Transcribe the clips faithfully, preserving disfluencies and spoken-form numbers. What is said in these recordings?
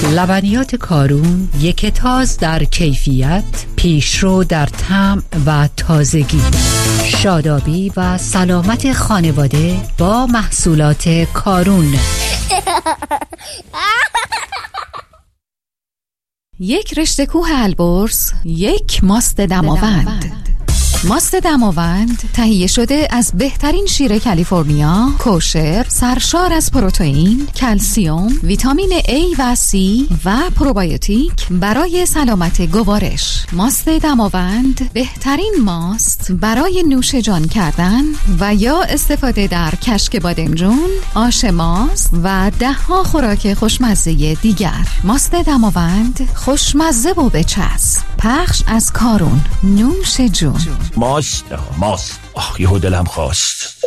لبنیات کارون، یک تاز در کیفیت، پیشرو در طعم و تازگی. شادابی و سلامت خانواده با محصولات کارون. یک رشته کوه البرز، یک ماست دماوند. ماست دماوند تهیه شده از بهترین شیر کالیفرنیا، کوشر، سرشار از پروتئین، کلسیم، ویتامین A و C و پروبیوتیک برای سلامت گوارش. ماست دماوند بهترین ماست برای نوش جان کردن و یا استفاده در کشک بادمجون، آش ماست و ده ها خوراک خوشمزه دیگر. ماست دماوند خوشمزه و بچسب. پخش از کارون. نوش جون. ماست ماست آه یهو دلم خواست.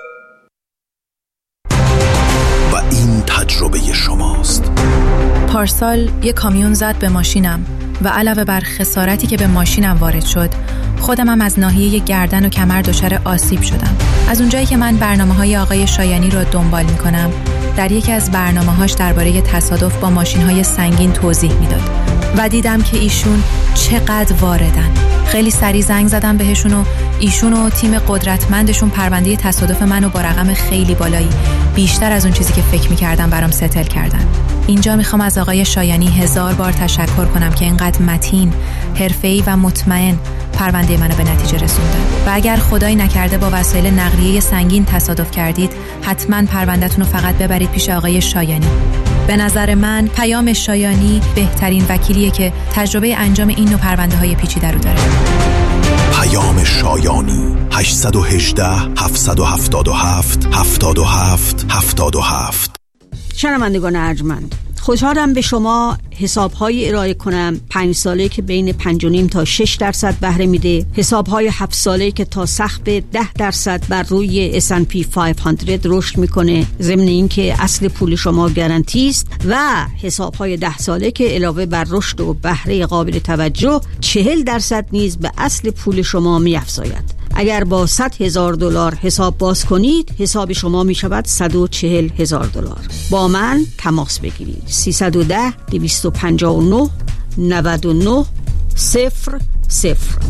و این تجربه شماست. پارسال یک کامیون زد به ماشینم و علاوه بر خسارتی که به ماشینم وارد شد، خودم هم از ناحیه گردن و کمر دچار آسیب شدم. از اونجایی که من برنامه‌های آقای شایانی رو دنبال می‌کنم، در یکی از برنامه‌هاش درباره تصادف با ماشین‌های سنگین توضیح میداد و دیدم که ایشون چقدر واردن. خیلی سریع زنگ زدم بهشون و ایشون و تیم قدرتمندشون پرونده تصادف منو با رقم خیلی بالایی، بیشتر از اون چیزی که فکر می‌کردم، برام ستل کردن. اینجا میخوام از آقای شایانی هزار بار تشکر کنم که اینقدر متین، حرفه‌ای و مطمئن پرونده منو به نتیجه رسوندن. و اگر خدایی نکرده با وسایل نقلیه سنگین تصادف کردید، حتما پرونده‌تون رو فقط ببرید پیش آقای شایانی. به نظر من پیام شایانی بهترین وکیلیه که تجربه انجام این نوع پرونده‌های پیچیده رو داره. پیام شایانی هشت یک هشت هفت هفت هفت هفت هفت هفت هفت. شنوندگان ارجمند، خوشحالم به شما حساب‌های ارائه کنم پنج ساله که بین پنج و نیم تا شش درصد بهره میده، حساب‌های هفت ساله که تا سقف ده درصد بر روی اس اند پی پانصد رشد میکنه، ضمن اینکه اصل پول شما گارانتی است، و حساب‌های ده ساله که علاوه بر رشد و بهره قابل توجه چهل درصد نیز به اصل پول شما می‌افزاید. اگر با صد هزار دلار حساب باز کنید، حساب شما می شود صد و چهل هزار دلار. با من تماس بگیرید. سیصد و ده دویست و پنجاه و نه نود و نه صفر صفر.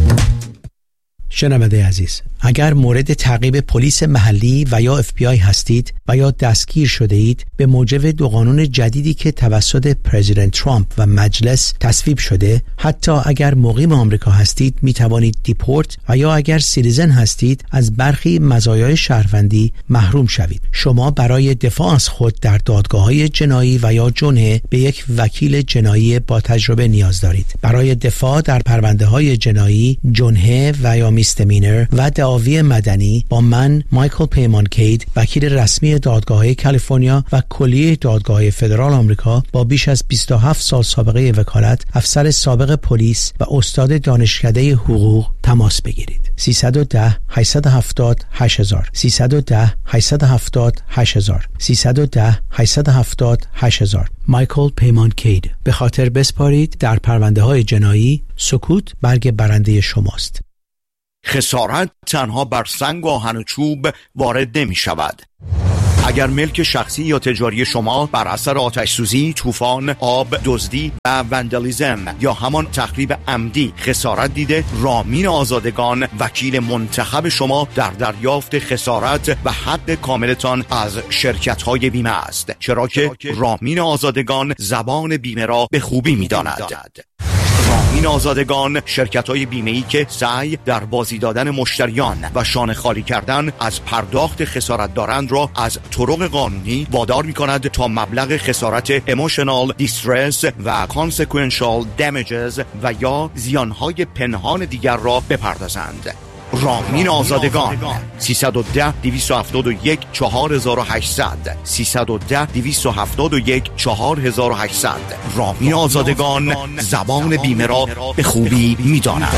شنونده عزیز، اگر مورد تعقیب پلیس محلی و یا اف بی آی هستید و یا دستگیر شده اید، به موجب دو قانون جدیدی که توسط پرزیدنت ترامپ و مجلس تصویب شده، حتی اگر مقیم آمریکا هستید می توانید دیپورت و یا اگر سیتیزن هستید از برخی مزایای شهروندی محروم شوید. شما برای دفاع از خود در دادگاه‌های جنایی و یا جنحه به یک وکیل جنایی با تجربه نیاز دارید. برای دفاع در پرونده‌های جنایی، جنحه و یا میستمینر و دعاوی مدنی با من مایکل پیمانکید، وکیل رسمی دادگاه‌های کالیفرنیا و کلیه دادگاه‌های فدرال آمریکا با بیش از بیست و هفت سال سابقه وکالت، افسر سابق پلیس و استاد دانشکده حقوق تماس بگیرید. سیصد و ده هشتصد و هفتاد هشت هزار سیصد و ده هشتصد و هفتاد هشت هزار سیصد و ده هشتصد و هفتاد هشت هزار. مایکل پیمانکید. به خاطر بسپارید در پرونده‌های جنایی، سکوت برگ برنده شماست. خسارت تنها بر سنگ و آهن و چوب وارد نمی شود. اگر ملک شخصی یا تجاری شما بر اثر آتش سوزی، طوفان، آب، دزدی و وندالیزم یا همان تخریب عمدی خسارت دیده، رامین آزادگان وکیل منتخب شما در دریافت خسارت و حق کاملتان از شرکت‌های بیمه است، چرا که رامین آزادگان زبان بیمه را به خوبی می‌داند. رامین آزادگان شرکت‌های بیمه‌ای که سعی در بازی دادن مشتریان و شانه خالی کردن از پرداخت خسارت دارند را از طرق قانونی وادار می‌کند تا مبلغ خسارت emotional distress و consequential damages و یا زیانهای پنهان دیگر را بپردازند. رامین آزادگان سیصد و ده دویست و هفتاد و یک چهار هزار و هشتصد سیصد و ده دویست و هفتاد و یک چهار هزار و هشتصد. رامین آزادگان زبان بیمه را به خوبی می‌داند.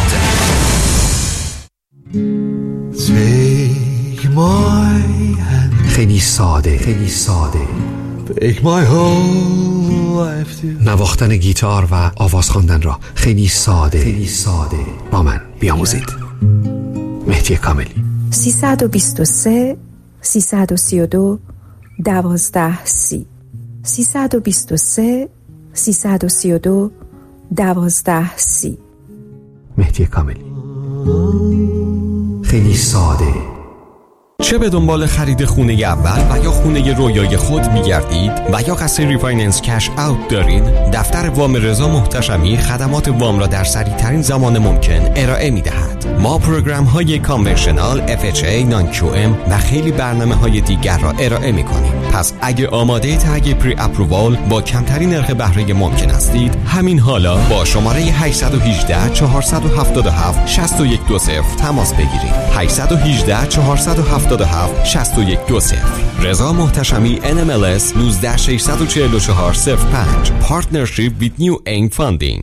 خیلی ساده خیلی ساده نواختن گیتار و آواز خواندن را خیلی ساده خیلی ساده با من بیاموزید. مهدی کاملی. سیصد و بیست و سه سیصد و سی و دو دوازده سی سیصد و بیست و سه سیصد و سی و دو دوازده سی. مهدی کاملی. خیلی ساده. چه به دنبال خرید خونه اول و یا خونه رویای خود می‌گردید و یا قصد ریفایننس کش اوت دارید، دفتر وام رضا محتشمی خدمات وام را در سریع‌ترین زمان ممکن ارائه می‌دهد. ما پروگرام‌های کانونشنال، اف اچ ای، نان کیو ام و خیلی برنامه‌های دیگر را ارائه می‌کنیم. پس اگه آماده تگ پری اپرووال با کمترین نرخ بهره ممکن هستید، همین حالا با شماره هشت یک هشت چهار هفت هفت شش یک دو صفر تماس بگیرید. هشت یک هشت چهار هفت هفت شش یک دو صفر. رضا محتشمی ان ام ال اس یک نه شش چهار چهار صفر پنج. Partnership with New Aim Funding.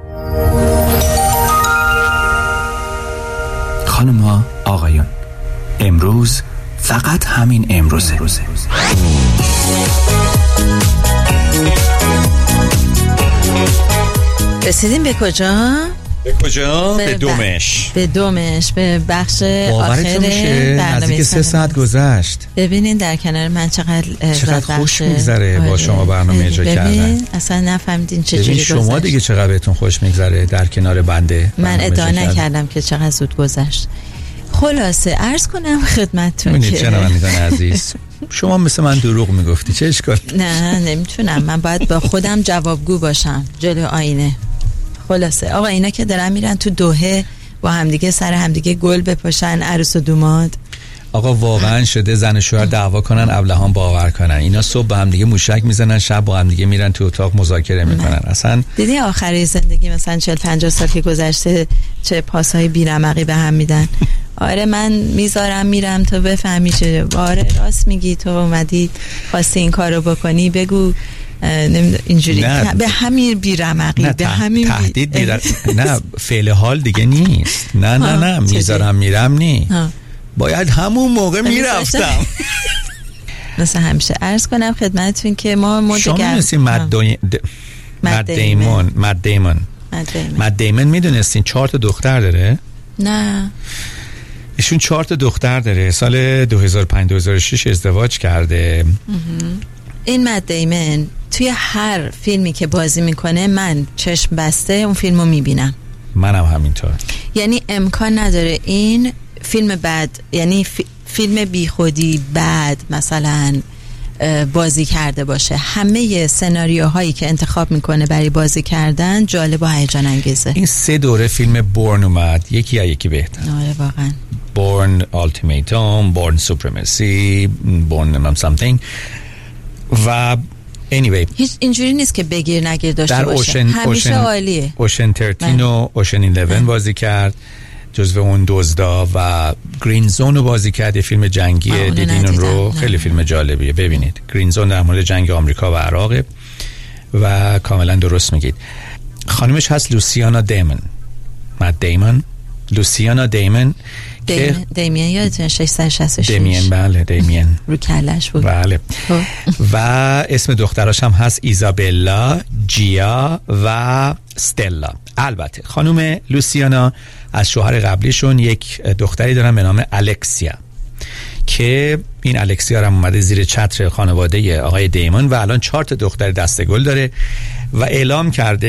خانم‌ها، آقایون، امروز فقط همین امروزه. رسیدیم به کجا؟ به کجا؟ به, به دومش. به دومش، به بخش آخر برنامه. نزدیک سه ساعت گذشت. ببینین در کنار من چقدر چقدر خوش میگذره با شما برنامه اجرا کردن. اصلا نفهمیدین چه جوری گذشت. شما دیگه چقدر بهتون خوش میگذره در کنار بنده. من ادعا نکردم که چقدر زود گذشت. خلاصه عرض کنم خدمتتون که شنوندگان عزیز، شما مثل من دروغ میگفتی، چه اشکال؟ نه نمیتونم، من باید با خودم جوابگو باشم جلو آینه. خلاصه آقا اینا که دارن میرن تو دوحه با همدیگه سر همدیگه گل بپاشن، عروس و دوماد. آقا واقعا شده زن و شوهر دعوا کنن ابلهان باور کنن. اینا صبح با همدیگه موشک میزنن، شب با همدیگه میرن تو اتاق مذاکره میکنن. اصلا دیدی آخری زندگی مثلا چهل پنجاه سال که گذشته چه پاسهای بیرمقی به هم میدن. آره من میذارم میرم تو بفهمی چه. آره راست میگی، تو اومدی خواستی این کارو بکنی، بگو اینجوری به همین بیرمقی، به همین تهدید بی در... نه فعل حال دیگه نیست. نه نه نه میذارم میرم نی ها. باید همون موقع میرفتم. مثلا همیشه عرض کنم خدمتتون که ما مدگر شما میدونستین مد دیمون مد دیمون مد دیمون میدونستین چهار تا دختر داره؟ نه ایشون چهار تا دختر داره. سال دو هزار و پنج دو هزار و شش ازدواج کرده. این مد دیمون توی هر فیلمی که بازی میکنه من چشم بسته اون فیلمو میبینم. منم همینطور. یعنی امکان نداره این فیلم بد، یعنی فی... فیلم بیخودی بد مثلا بازی کرده باشه. همه سناریوهایی که انتخاب میکنه برای بازی کردن جالب و هیجان انگیزه. این سه دوره فیلم بورن اومد، یکی یا یکی بهتر. آره واقعا. بورن التیمیتوم، بورن سوپرمسی، بورن something و anyway هیچ اینجوری نیست که بگیر نگیر داشته باشه. اوشن، همیشه اوشن، عالیه. اوشن ترتین و اوشن ایلون بازی کرد، جزو اون دزدا. و گرین زون رو بازی کرد، یه فیلم جنگیه، دیدین اون رو؟ نه. خیلی فیلم جالبیه، ببینید. گرین زون در مورد جنگ آمریکا و عراق و کاملا درست میگید. خانمش هست لوسیانا دیمون، مد دیمون، لوسیانا دیمون. دیمین, دیمین یادتونه ششصد و شصت و شش؟ دیمین بله، دیمین رو کلش بود. بله. و اسم دختراش هم هست ایزابلا، جیا و استلا. البته خانم لوسیانا از شوهر قبلیشون یک دختری دارن به نام الکسیا که این الکسیا هم اومده زیر چتر خانواده آقای دیمون و الان چهار تا دختر دسته‌گل داره و اعلام کرده